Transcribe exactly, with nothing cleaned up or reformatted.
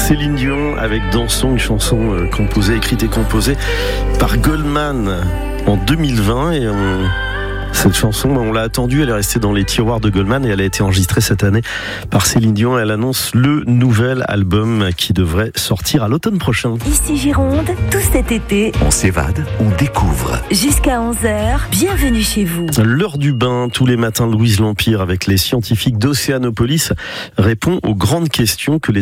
Céline Dion avec Dansons, une chanson euh, composée, écrite et composée par Goldman en deux mille vingt. Et on... cette chanson, on l'a attendue, elle est restée dans les tiroirs de Goldman et elle a été enregistrée cette année par Céline Dion. Elle annonce le nouvel album qui devrait sortir à l'automne prochain. Ici Gironde, tout cet été, on s'évade, on découvre. Jusqu'à onze heures, bienvenue chez vous. L'heure du bain, tous les matins, Louise Lampire avec les scientifiques d'Océanopolis répond aux grandes questions que les